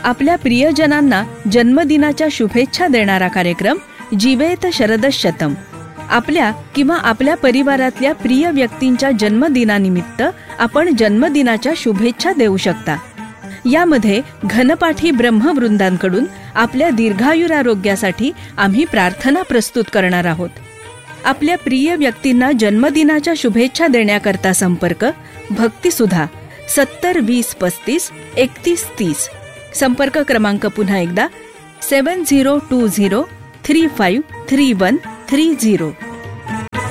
आपल्या प्रियजनांना जन्मदिनाच्या शुभेच्छा देणारा कार्यक्रम जीवेत शरदशतम. आपल्या किंवा आपल्या परिवारातल्या प्रिय व्यक्तींच्या जन्मदिनानिमित्त आपण जन्मदिनाच्या शुभेच्छा देऊ शकता. यामध्ये घनपाठी ब्रह्मवृंदांकडून आपल्या दीर्घायुरारोग्यासाठी आम्ही प्रार्थना प्रस्तुत करणार आहोत. आपल्या प्रिय व्यक्तींना जन्मदिनाच्या शुभेच्छा देण्याकरता संपर्क भक्तिसुधा 70 20 35 31 30. संपर्क क्रमांक पुन्हा एकदा 7020353130.